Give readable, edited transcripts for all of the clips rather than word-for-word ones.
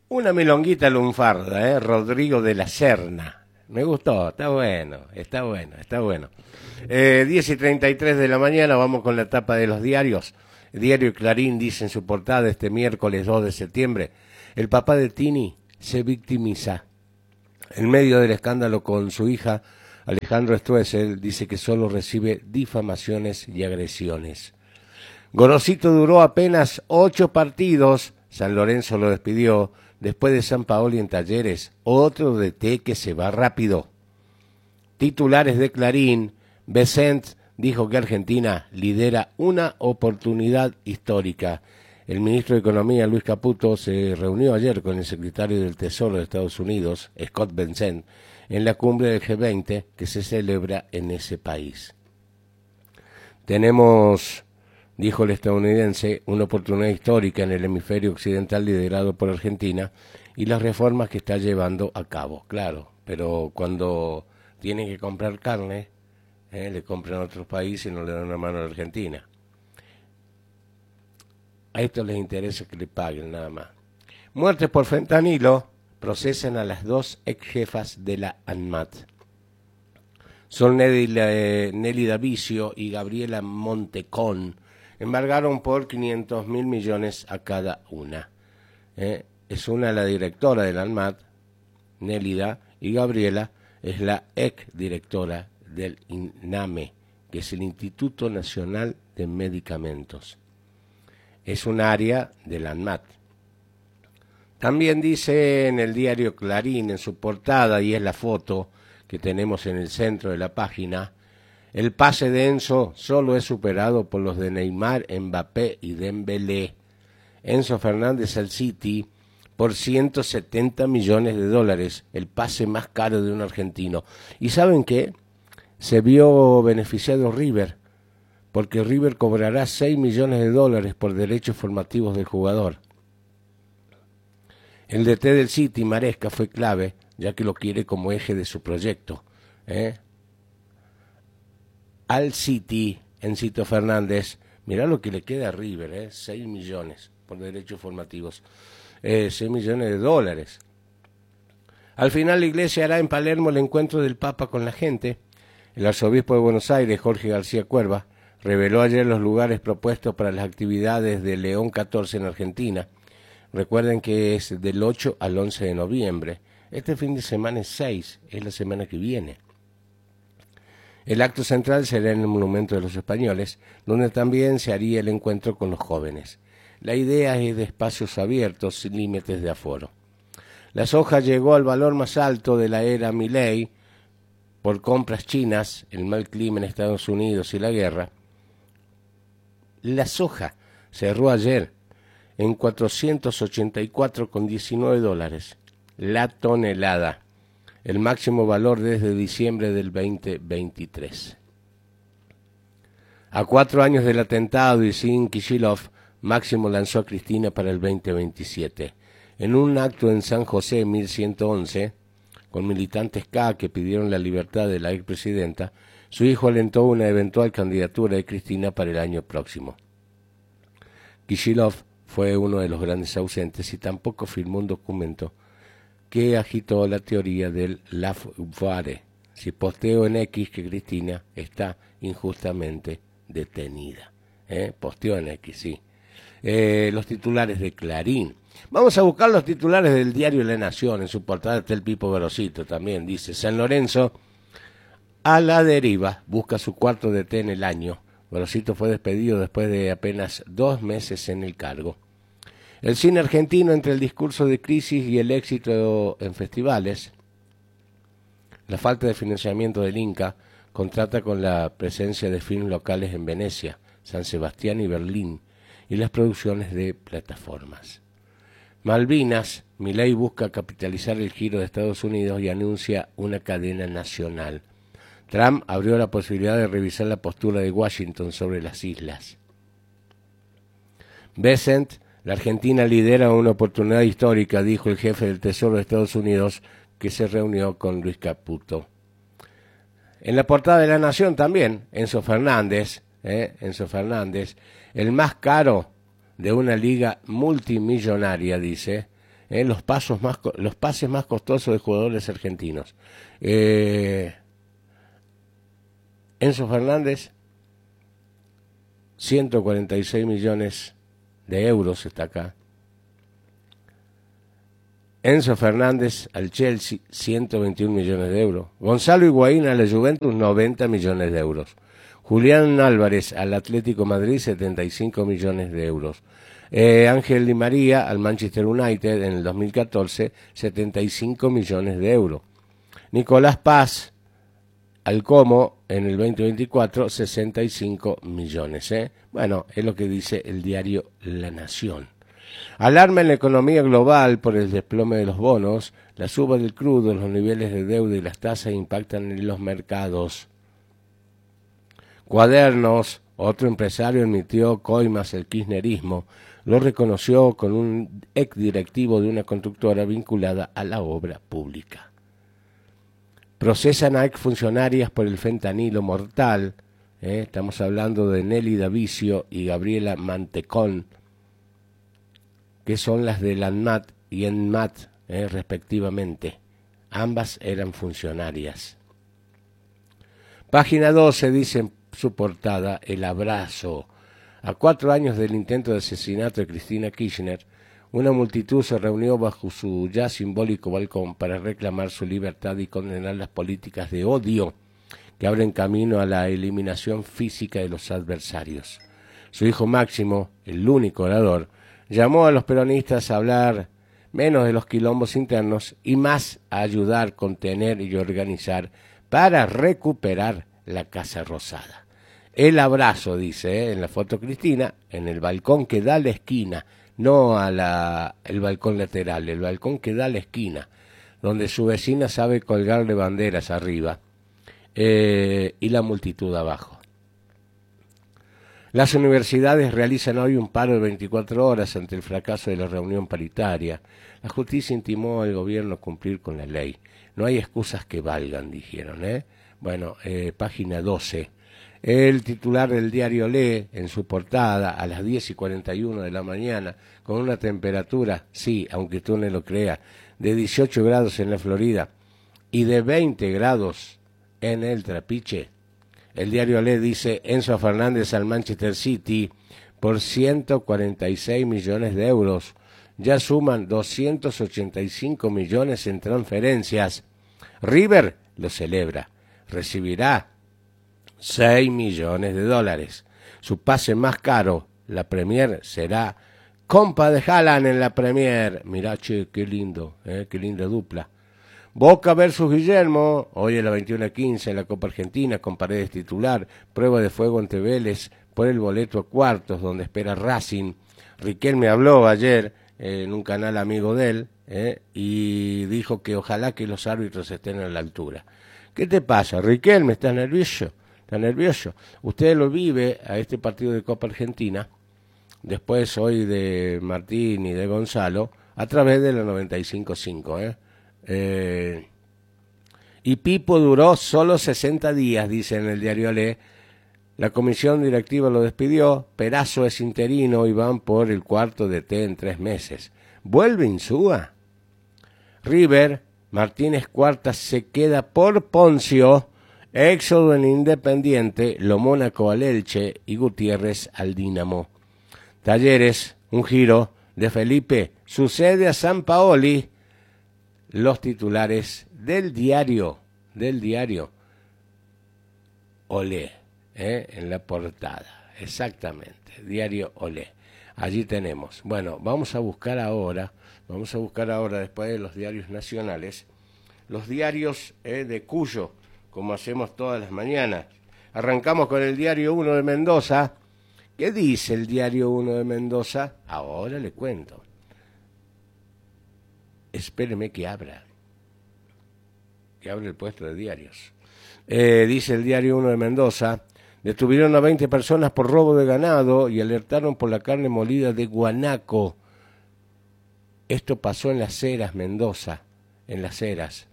Una milonguita lunfarda, Rodrigo de la Serna. Me gustó, está bueno, está bueno, está bueno. 10:33 de la mañana, vamos con la tapa de los diarios. El diario Clarín dice en su portada este miércoles 2 de septiembre, el papá de Tini se victimiza. En medio del escándalo con su hija, Alejandro Stoessel dice que solo recibe difamaciones y agresiones. Gorosito duró apenas 8 partidos, San Lorenzo lo despidió. Después de San Paoli en Talleres, otro DT que se va rápido. Titulares de Clarín, Vicent dijo que Argentina lidera una oportunidad histórica. El ministro de Economía, Luis Caputo, se reunió ayer con el secretario del Tesoro de Estados Unidos, Scott Bessent, en la cumbre del G20 que se celebra en ese país. Tenemos, dijo el estadounidense, una oportunidad histórica en el hemisferio occidental liderado por Argentina y las reformas que está llevando a cabo. Claro, pero cuando tienen que comprar carne, le compran a otros países y no le dan una mano a la Argentina. A esto les interesa que le paguen nada más. Muertes por fentanilo, procesan a las 2 ex jefas de la ANMAT. Son Nelly Davicio y Gabriela Montecón. Embargaron por 500.000 millones a cada una. Es una la directora de la ANMAT, Nélida, y Gabriela es la ex directora del INAME, que es el Instituto Nacional de Medicamentos. Es un área de la ANMAT. También dice en el diario Clarín, en su portada, y es la foto que tenemos en el centro de la página, el pase de Enzo solo es superado por los de Neymar, Mbappé y Dembélé. Enzo Fernández al City por 170 millones de dólares, el pase más caro de un argentino. ¿Y saben qué? Se vio beneficiado River, porque River cobrará 6 millones de dólares por derechos formativos del jugador. El DT del City, Maresca, fue clave, ya que lo quiere como eje de su proyecto. Al City, Encito Fernández, mirá lo que le queda a River, 6 millones por derechos formativos, 6 millones de dólares. Al final la Iglesia hará en Palermo el encuentro del Papa con la gente. El arzobispo de Buenos Aires, Jorge García Cuerva, reveló ayer los lugares propuestos para las actividades de León XIV en Argentina. Recuerden que es del 8 al 11 de noviembre. Este fin de semana es 6, es la semana que viene. El acto central será en el Monumento de los Españoles, donde también se haría el encuentro con los jóvenes. La idea es de espacios abiertos sin límites de aforo. La soja llegó al valor más alto de la era Milei por compras chinas, el mal clima en Estados Unidos y la guerra. La soja cerró ayer en $484,19 la tonelada, el máximo valor desde diciembre del 2023. A 4 años del atentado y sin Kicillof, Máximo lanzó a Cristina para el 2027. En un acto en San José 1111, con militantes K que pidieron la libertad de la expresidenta, su hijo alentó una eventual candidatura de Cristina para el año próximo. Kicillof fue uno de los grandes ausentes y tampoco firmó un documento que agitó la teoría del Lafare. Si posteo en X que Cristina está injustamente detenida. Posteó en X, sí. Los titulares de Clarín. Vamos a buscar los titulares del diario La Nación. En su portada está el Pipo Gorosito también. Dice, San Lorenzo a la deriva, busca su cuarto DT en el año. Gorosito fue despedido después de apenas 2 meses en el cargo. El cine argentino entre el discurso de crisis y el éxito en festivales. La falta de financiamiento del Inca contrata con la presencia de films locales en Venecia, San Sebastián y Berlín, y las producciones de plataformas. Malvinas, Milei busca capitalizar el giro de Estados Unidos y anuncia una cadena nacional. Trump abrió la posibilidad de revisar la postura de Washington sobre las islas. Bessent, la Argentina lidera una oportunidad histórica, dijo el jefe del Tesoro de Estados Unidos, que se reunió con Luis Caputo. En la portada de La Nación también, Enzo Fernández, el más caro de una liga multimillonaria, dice, los pases más costosos de jugadores argentinos. Enzo Fernández, 146 millones de euros está acá. Enzo Fernández al Chelsea, 121 millones de euros. Gonzalo Higuaín a la Juventus, 90 millones de euros. Julián Álvarez al Atlético Madrid, 75 millones de euros. Ángel Di María al Manchester United en el 2014, 75 millones de euros. Nicolás Paz al Como en el 2024, 65 millones. Bueno, es lo que dice el diario La Nación. Alarma en la economía global por el desplome de los bonos, la suba del crudo, los niveles de deuda y las tasas impactan en los mercados. Cuadernos, otro empresario admitió coimas el kirchnerismo, lo reconoció con un exdirectivo de una constructora vinculada a la obra pública. Procesan a exfuncionarias por el fentanilo mortal, estamos hablando de Nelly Davicio y Gabriela Mantecón, que son las de la ANMAT y ENMAT, respectivamente. Ambas eran funcionarias. Página 12 dice en su portada, el abrazo. A 4 años del intento de asesinato de Cristina Kirchner, una multitud se reunió bajo su ya simbólico balcón para reclamar su libertad y condenar las políticas de odio que abren camino a la eliminación física de los adversarios. Su hijo Máximo, el único orador, llamó a los peronistas a hablar menos de los quilombos internos y más a ayudar, contener y organizar para recuperar la Casa Rosada. El abrazo, dice, en la foto Cristina, en el balcón que da a la esquina, no el balcón lateral, el balcón que da a la esquina, donde su vecina sabe colgarle banderas arriba y la multitud abajo. Las universidades realizan hoy un paro de 24 horas ante el fracaso de la reunión paritaria. La justicia intimó al gobierno cumplir con la ley. No hay excusas que valgan, dijeron. Bueno, página 12. El titular del diario Lee, en su portada, a las 10:41 de la mañana, con una temperatura, sí, aunque tú no lo creas, de 18 grados en la Florida y de 20 grados en el Trapiche. El diario Lee dice, Enzo Fernández al Manchester City por 146 millones de euros. Ya suman 285 millones en transferencias. River lo celebra. Recibirá 6 millones de dólares. Su pase más caro, la Premier, será compa de Haaland en la Premier. Mirá, che, qué lindo, qué linda dupla. Boca versus Guillermo, hoy a las 21:15 en la Copa Argentina, con Paredes titular, prueba de fuego ante Vélez por el boleto a cuartos, donde espera Racing. Riquelme habló ayer en un canal amigo de él, y dijo que ojalá que los árbitros estén a la altura. ¿Qué te pasa, Riquelme? ¿Estás nervioso? ¿Estás nervioso? Usted lo vive a este partido de Copa Argentina, después hoy de Martín y de Gonzalo, a través de la 95.5, y Pipo duró solo 60 días, dice en el diario Ale. La comisión directiva lo despidió, Perazo es interino y van por el cuarto DT en 3 meses. ¿Vuelve Insúa? River, Martínez Cuartas se queda por Poncio, éxodo en Independiente, Lo Mónaco al Elche y Gutiérrez al Dínamo. Talleres, un giro de Felipe, sucede a San Paoli. Los titulares del diario Olé, en la portada, exactamente, diario Olé. Allí tenemos. Bueno, vamos a buscar ahora, después de los diarios nacionales, los diarios de Cuyo, como hacemos todas las mañanas. Arrancamos con el diario 1 de Mendoza. ¿Qué dice el diario 1 de Mendoza? Ahora le cuento. Espéreme que abra el puesto de diarios. Dice el diario 1 de Mendoza, detuvieron a 20 personas por robo de ganado y alertaron por la carne molida de guanaco. Esto pasó en Las Heras, Mendoza, en Las Heras.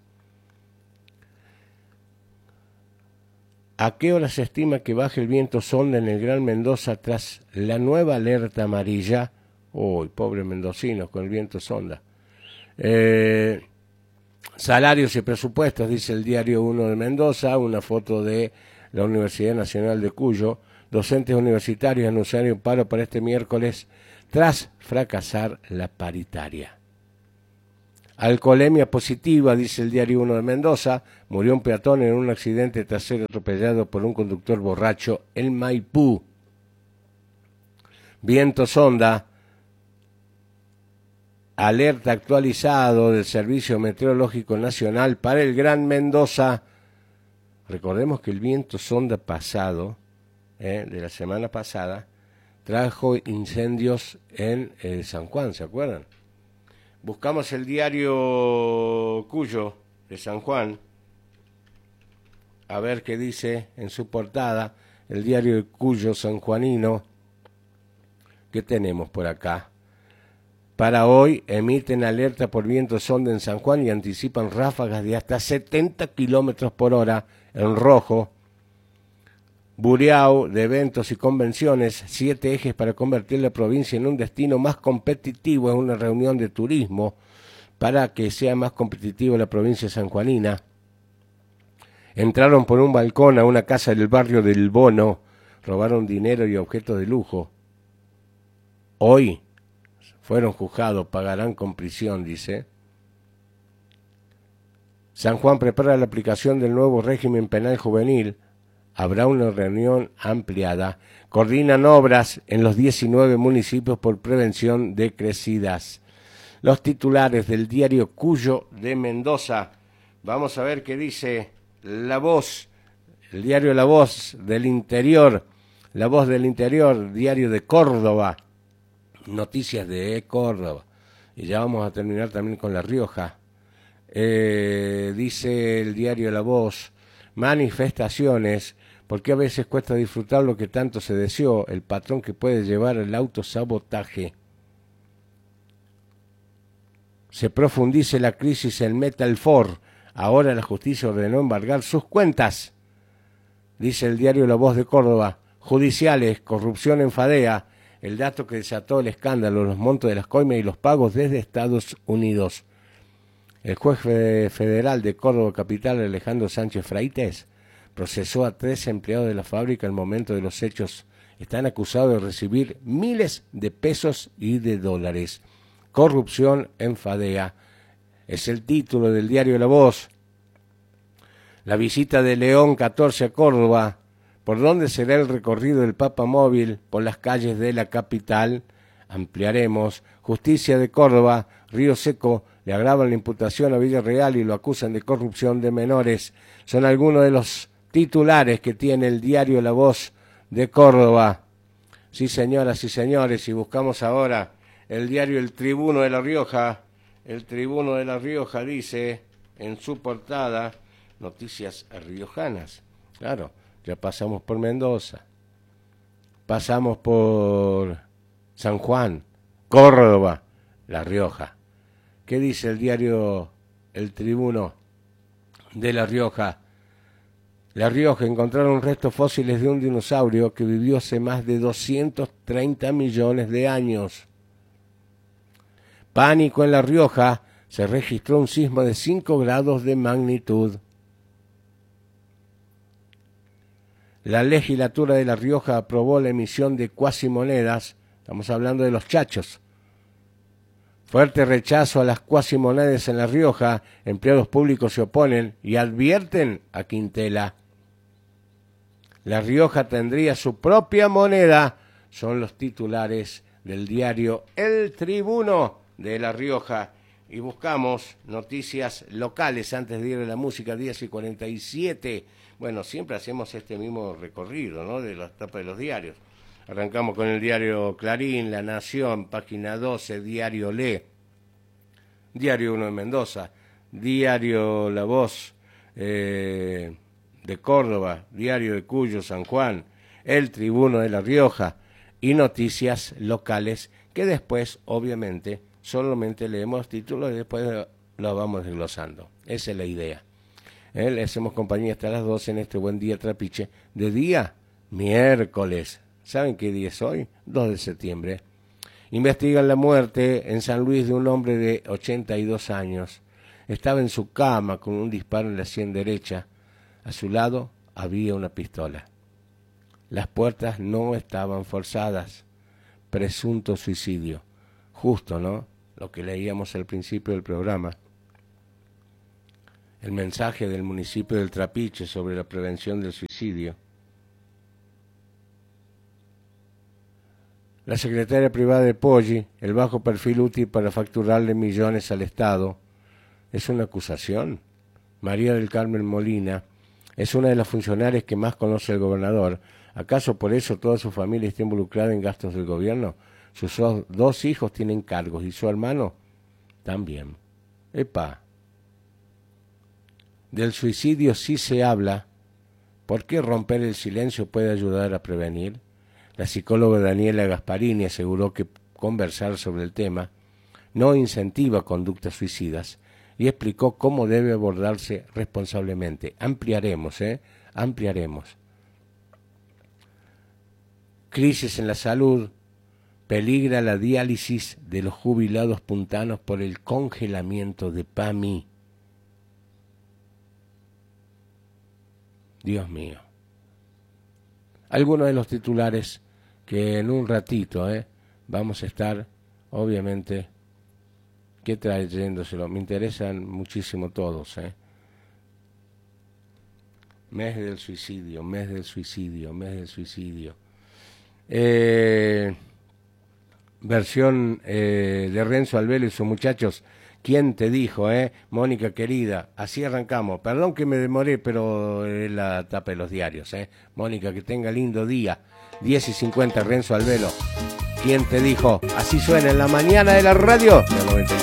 ¿A qué hora se estima que baje el viento sonda en el Gran Mendoza tras la nueva alerta amarilla? Uy, pobres mendocinos con el viento sonda. Salarios y presupuestos, dice el diario 1 de Mendoza, una foto de la Universidad Nacional de Cuyo. Docentes universitarios anunciaron un paro para este miércoles tras fracasar la paritaria. Alcoholemia positiva, dice el diario 1 de Mendoza. Murió un peatón en un accidente tras ser atropellado por un conductor borracho en Maipú. Viento sonda. Alerta actualizado del Servicio Meteorológico Nacional para el Gran Mendoza. Recordemos que el viento sonda pasado, de la semana pasada, trajo incendios en San Juan, ¿se acuerdan? Buscamos el diario Cuyo de San Juan, a ver qué dice en su portada, el diario de Cuyo sanjuanino. ¿Qué tenemos por acá? Para hoy emiten alerta por viento sonda en San Juan y anticipan ráfagas de hasta 70 kilómetros por hora en rojo. Buriao de eventos y convenciones, 7 ejes para convertir la provincia en un destino más competitivo. Es una reunión de turismo para que sea más competitiva la provincia sanjuanina. Entraron por un balcón a una casa del barrio del Bono, robaron dinero y objetos de lujo. Hoy fueron juzgados, pagarán con prisión, dice. San Juan prepara la aplicación del nuevo régimen penal juvenil. Habrá una reunión ampliada. Coordinan obras en los 19 municipios por prevención de crecidas. Los titulares del diario Cuyo de Mendoza. Vamos a ver qué dice La Voz, el diario La Voz del Interior. La Voz del Interior, diario de Córdoba. Noticias de Córdoba. Y ya vamos a terminar también con La Rioja. Dice el diario La Voz, manifestaciones, porque a veces cuesta disfrutar lo que tanto se deseó, el patrón que puede llevar el autosabotaje. Se profundice la crisis en Metalfor, ahora la justicia ordenó embargar sus cuentas. Dice el diario La Voz de Córdoba, judiciales, corrupción en Fadea, el dato que desató el escándalo, los montos de las coimas y los pagos desde Estados Unidos. El juez federal de Córdoba Capital, Alejandro Sánchez Fraites, procesó a 3 empleados de la fábrica al momento de los hechos. Están acusados de recibir miles de pesos y de dólares. Corrupción en Fadea. Es el título del diario La Voz. La visita de León XIV a Córdoba. ¿Por dónde será el recorrido del Papa Móvil? Por las calles de la capital. Ampliaremos. Justicia de Córdoba, Río Seco, le agravan la imputación a Villarreal y lo acusan de corrupción de menores. Son algunos de los titulares que tiene el diario La Voz de Córdoba. Sí, señoras y señores, y buscamos ahora el diario El Tribuno de La Rioja. El Tribuno de La Rioja dice en su portada, noticias riojanas. Claro, ya pasamos por Mendoza, pasamos por San Juan, Córdoba, La Rioja. ¿Qué dice el diario El Tribuno de La Rioja? La Rioja, encontraron restos fósiles de un dinosaurio que vivió hace más de 230 millones de años. Pánico en La Rioja, se registró un sismo de 5 grados de magnitud. La legislatura de La Rioja aprobó la emisión de cuasimonedas, estamos hablando de los chachos. Fuerte rechazo a las cuasimonedas en La Rioja, empleados públicos se oponen y advierten a Quintela. La Rioja tendría su propia moneda, son los titulares del diario El Tribuno de La Rioja. Y buscamos noticias locales antes de ir a la música, 10:47. Bueno, siempre hacemos este mismo recorrido, ¿no?, de las tapas de los diarios. Arrancamos con el diario Clarín, La Nación, página 12, diario Le, diario 1 de Mendoza, diario La Voz de Córdoba, diario de Cuyo, San Juan, El Tribuno de La Rioja y noticias locales que después, obviamente, solamente leemos títulos y después los vamos desglosando. Esa es la idea. Le hacemos compañía hasta las 12 en este buen día trapiche. De día, miércoles. ¿Saben qué día es hoy? 2 de septiembre. Investigan la muerte en San Luis de un hombre de 82 años. Estaba en su cama con un disparo en la sien derecha. A su lado había una pistola. Las puertas no estaban forzadas. Presunto suicidio. Justo, ¿no? Lo que leíamos al principio del programa. El mensaje del municipio del Trapiche sobre la prevención del suicidio. La secretaria privada de Poggi, el bajo perfil útil para facturarle millones al Estado. ¿Es una acusación? María del Carmen Molina es una de las funcionarias que más conoce el gobernador. ¿Acaso por eso toda su familia está involucrada en gastos del gobierno? Sus dos hijos tienen cargos y su hermano también. ¡Epa! Del suicidio sí se habla. ¿Por qué romper el silencio puede ayudar a prevenir? La psicóloga Daniela Gasparini aseguró que conversar sobre el tema no incentiva conductas suicidas y explicó cómo debe abordarse responsablemente. Ampliaremos. Crisis en la salud. Peligra la diálisis de los jubilados puntanos por el congelamiento de PAMI. Dios mío. Algunos de los titulares que en un ratito vamos a estar, obviamente, que trayéndoselo. Me interesan muchísimo todos. Mes del suicidio. Versión de Renzo Albelo y sus muchachos. ¿Quién te dijo, Mónica querida? Así arrancamos. Perdón que me demoré, pero es la tapa de los diarios, Mónica, que tenga lindo día. 10:50, Renzo Albelo. ¿Quién te dijo? Así suena en la mañana de la radio.